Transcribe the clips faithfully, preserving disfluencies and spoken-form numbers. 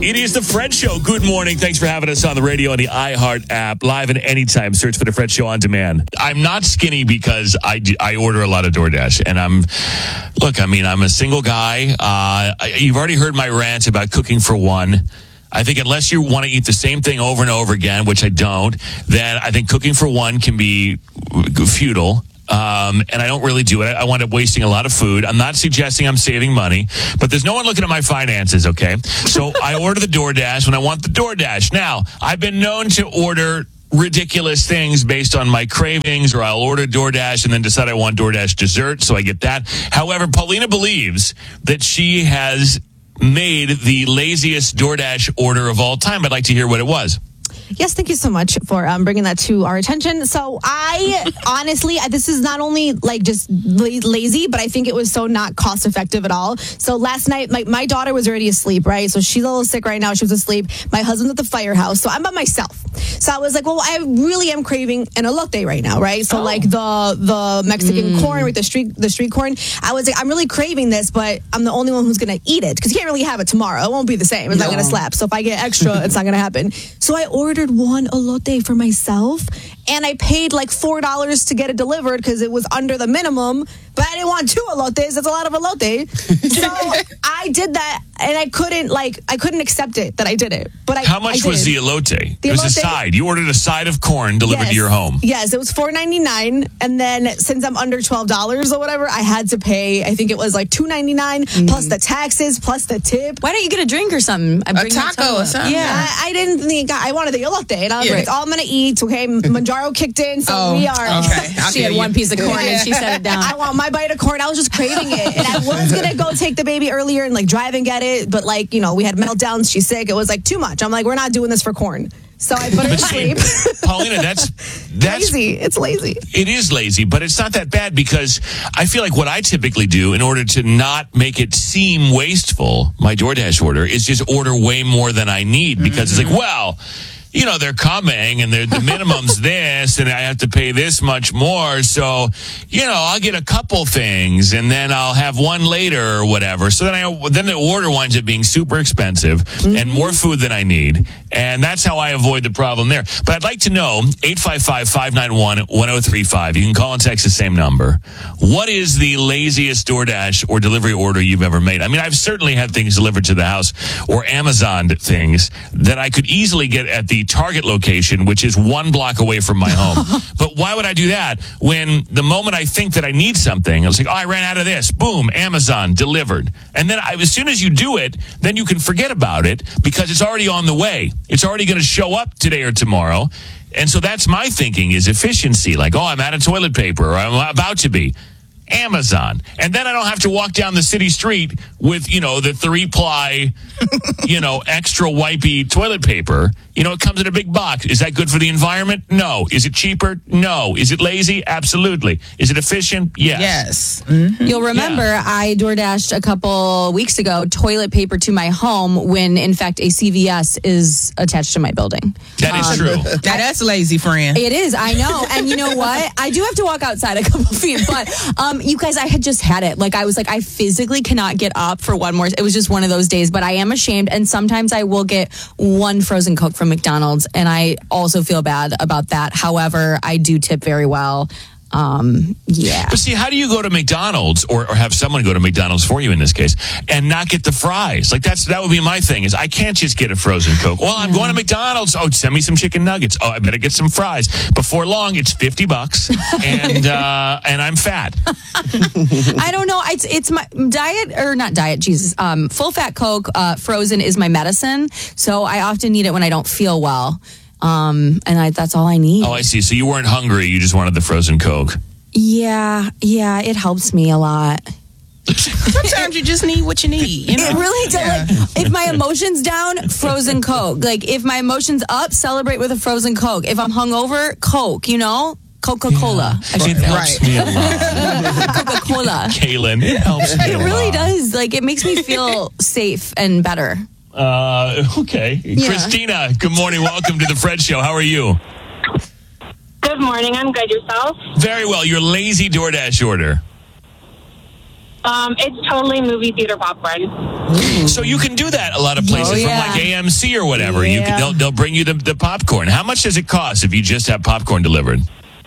It is the Fred Show. Good morning. Thanks for having us on the radio and the iHeart app. Live and anytime. Search for the Fred Show on demand. I'm not skinny because I, do, I order a lot of DoorDash. And I'm, look, I mean, I'm a single guy. Uh, I, you've already heard my rant about cooking for one. I think unless you want to eat the same thing over and over again, which I don't, then I think cooking for one can be futile. Um, and I don't really do it. I wind up wasting a lot of food. I'm not suggesting I'm saving money, but there's no one looking at my finances, okay? So I order the DoorDash when I want the DoorDash. Now, I've been known to order ridiculous things based on my cravings, or I'll order DoorDash and then decide I want DoorDash dessert, so I get that. However, Paulina believes that she has made the laziest DoorDash order of all time. I'd like to hear what it was. Yes, thank you so much for um, bringing that to our attention. So I honestly, this is not only like just lazy, but I think it was so not cost effective at all. So last night, my, my daughter was already asleep, right? So she's a little sick right now. She was asleep. My husband's at the firehouse. So I'm by myself. So I was like, well, I really am craving an elote right now, right? So oh. like the the Mexican mm. corn, right? The street the street corn. I was like, I'm really craving this, but I'm the only one who's going to eat it because you can't really have it tomorrow. It won't be the same. It's no. not going to slap. So if I get extra, it's not going to happen. So I ordered one elote for myself, and I paid like four dollars to get it delivered because it was under the minimum, but I didn't want two elotes. That's a lot of elote. So I did that, and I couldn't like I couldn't accept it that I did it. But I, how much I was the elote? The it was elote, a side. You ordered a side of corn delivered yes, to your home. Yes, it was four ninety-nine, and then since I'm under twelve dollars or whatever, I had to pay. I think it was like two ninety-nine mm. plus the taxes plus the tip. Why don't you get a drink or something? I a taco or something. Yeah, I, I didn't think I wanted the elote, and I was yeah. like, it's all I'm gonna eat. Okay, Manjaro kicked in, so oh, we are. Okay. She had you. one piece of corn yeah. and she set it down. I want my bite of corn. I was just craving it, and I was gonna go take the baby earlier and like drive and get it, but like you know we had meltdowns. She's sick. It was like too much. I'm like, we're not doing this for corn. So I put her to sleep. Paulina, that's that's lazy. It's lazy. It is lazy, but it's not that bad because I feel like what I typically do in order to not make it seem wasteful, my DoorDash order, is just order way more than I need because mm-hmm. it's like, well, you know, they're coming and they're, the minimum's this and I have to pay this much more. So, you know, I'll get a couple things and then I'll have one later or whatever. So then I, then the order winds up being super expensive mm-hmm. and more food than I need. And that's how I avoid the problem there. But I'd like to know, eight five five, five nine one, one oh three five. You can call and text the same number. What is the laziest DoorDash or delivery order you've ever made? I mean, I've certainly had things delivered to the house or Amazoned things that I could easily get at the Target location, which is one block away from my home. But why would I do that when the moment I think that I need something, I was like, oh, I ran out of this. Boom, Amazon delivered. And then I, as soon as you do it, then you can forget about it because it's already on the way. It's already going to show up today or tomorrow. And so that's my thinking is efficiency. Like, oh, I'm out of toilet paper or I'm about to be. Amazon. And then I don't have to walk down the city street with, you know, the three-ply, you know, extra wipey toilet paper. You know, it comes in a big box. Is that good for the environment? No. Is it cheaper? No. Is it lazy? Absolutely. Is it efficient? Yes. Yes. Mm-hmm. You'll remember yeah. I DoorDashed a couple weeks ago toilet paper to my home when, in fact, a C V S is attached to my building. That is um, true. Now, that's lazy, friend. It is. I know. And you know what? I do have to walk outside a couple feet, but um, you guys, I had just had it. Like, I was like, I physically cannot get up for one more. It was just one of those days, but I am ashamed. And sometimes I will get one frozen Coke from McDonald's, and I also feel bad about that. However, I do tip very well. Um, yeah. But see, how do you go to McDonald's or, or have someone go to McDonald's for you in this case and not get the fries? Like that's, that would be my thing is I can't just get a frozen Coke. Well, I'm yeah. going to McDonald's. Oh, send me some chicken nuggets. Oh, I better get some fries. Before long, it's fifty bucks and, uh, and I'm fat. I don't know. It's, it's my diet or not diet. Jesus. Um, full fat Coke, uh, frozen is my medicine. So I often need it when I don't feel well. Um, and I, that's all I need. Oh, I see. So you weren't hungry. You just wanted the frozen Coke. Yeah. Yeah. It helps me a lot. Sometimes you just need what you need. You know? It really does. Yeah. Like, if my emotion's down, frozen Coke. Like, if my emotion's up, celebrate with a frozen Coke. If I'm hungover, Coke, you know? Coca-Cola. Yeah. It helps right. me a lot. Coca-Cola. Kaylin, it helps me It a lot. really does. Like, it makes me feel safe and better. Uh, okay. Yeah. Christina, good morning. Welcome to the Fred Show. How are you? Good morning. I'm good. Yourself? Very well. Your lazy DoorDash order. Um, it's totally movie theater popcorn. So you can do that a lot of places Oh, yeah. from like A M C or whatever. You can Yeah. they'll, they'll bring you the, the popcorn. How much does it cost if you just have popcorn delivered?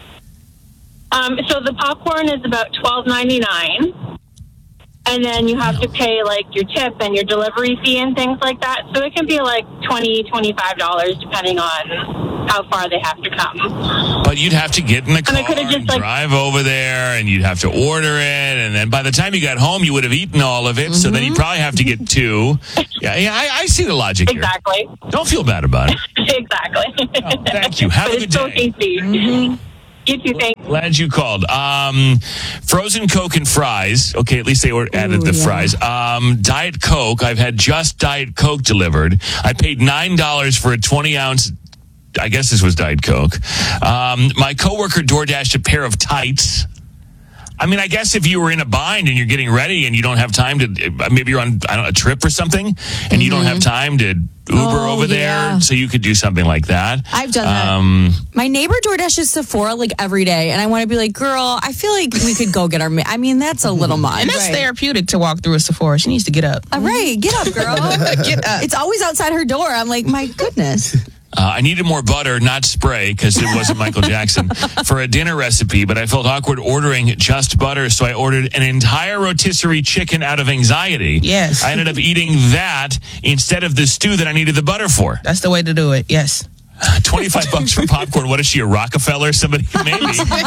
Um, so the popcorn is about twelve ninety-nine, and then you have to pay like your tip and your delivery fee and things like that. So it can be like twenty dollars, twenty-five dollars depending on how far they have to come. But you'd have to get in the car I could've and just, like- drive over there, and you'd have to order it, and then by the time you got home, you would have eaten all of it. So then you'd probably have to get two. Yeah, yeah, I, I see the logic here. Exactly. Don't feel bad about it. Exactly. Oh, thank you. Have but a it's good so day. tasty. You too, thanks. Glad you called. Um, frozen Coke and fries. Okay, at least they were added the yeah. fries. Um, Diet Coke. I've had just Diet Coke delivered. I paid nine dollars for a twenty ounce. I guess this was Diet Coke. Um, my coworker DoorDashed a pair of tights. I mean, I guess if you were in a bind and you're getting ready and you don't have time to, maybe you're on I don't know, a trip or something, and you don't have time to Uber Oh, over there, yeah. so you could do something like that. I've done that. Um, My neighbor DoorDashes Sephora like every day, and I want to be like, girl, I feel like we could go get our. Ma- I mean, that's a little much. And that's Right. therapeutic to walk through a Sephora. She needs to get up. All right, get up, girl. Get up. It's always outside her door. I'm like, my goodness. Uh, I needed more butter, not spray, because it wasn't Michael Jackson, for a dinner recipe, but I felt awkward ordering just butter, so I ordered an entire rotisserie chicken out of anxiety. Yes. I ended up eating that instead of the stew that I needed the butter for. That's the way to do it. Yes. twenty-five bucks for popcorn. What is she, a Rockefeller? Somebody, maybe.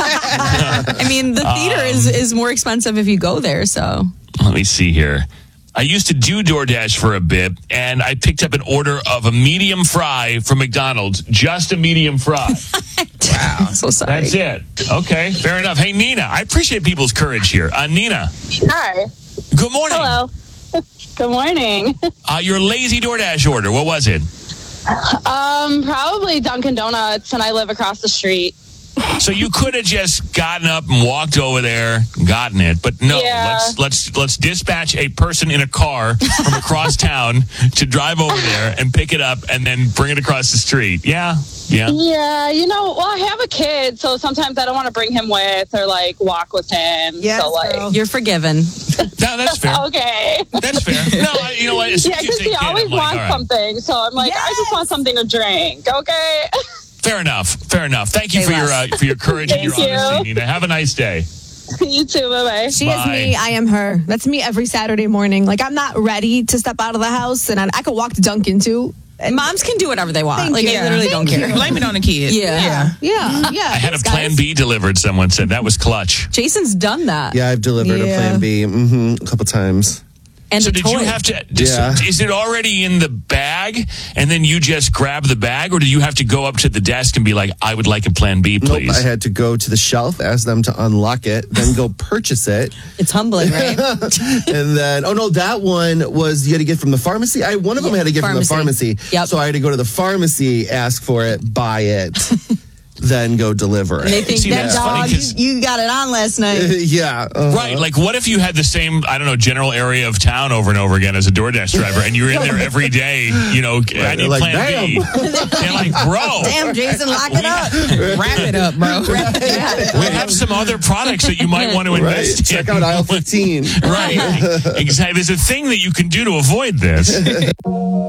I mean, the theater is is more expensive if you go there. So Let me see here. I used to do DoorDash for a bit, and I picked up an order of a medium fry from McDonald's, just a medium fry. so sorry. That's it. Okay, fair enough. Hey, Nina, I appreciate people's courage here. Uh, Nina, Hi. good morning. Hello. Good morning. Uh, your lazy DoorDash order, what was it? Um, probably Dunkin' Donuts, and I live across the street. So you could have just gotten up and walked over there, gotten it, but no. Yeah. Let's let's let's dispatch a person in a car from across town to drive over there and pick it up and then bring it across the street. Yeah, yeah. Yeah, you know, well, I have a kid, so sometimes I don't want to bring him with or like walk with him. Yes, so like, girl. You're forgiven. No, that's fair. okay. That's fair. No, I- you know what? As soon Yeah, as you because say he kid, always I'm like, wants all right. something, so I'm like, I just want something to drink. Okay. Fair enough. Fair enough. Thank you Say for your less. uh, for your courage and your Thank you. honesty, Nina. Have a nice day. You too. Bye bye. She is Bye. me. I am her. That's me every Saturday morning. Like, I'm not ready to step out of the house, and I, I could walk to Dunkin' too. And Moms can do whatever they want. Thank like you. I literally don't care. Blame it on the kid. Yeah. yeah, yeah. I had a Thanks, Plan guys. B delivered. Someone said that was clutch. Jason's done that. Yeah, I've delivered a Yeah. Plan B hmm a couple times. And So a did toy. you have to? Yeah. so is it already in the bag, and then you just grab the bag, or do you have to go up to the desk and be like, "I would like a Plan B, Nope, please"? I had to go to the shelf, ask them to unlock it, then go purchase it. It's humbling, right? And then, oh no, that one was you had to get from the pharmacy. I One of them Yeah, had to get from the pharmacy. pharmacy. Yep. So I had to go to the pharmacy, ask for it, buy it, then go deliver They it. think See, that that's funny dog, 'cause- you, you got it on last night. yeah. uh-huh. Right, like what if you had the same, I don't know, general area of town over and over again as a DoorDash driver, and you're in there every day, you know, I need like, Plan B. They're like, bro, Damn, Jason, lock it up. Wrap it up, bro. we have some other products that you might want to Right. invest in. Check out aisle fifteen. Right, exactly. There's a thing that you can do to avoid this.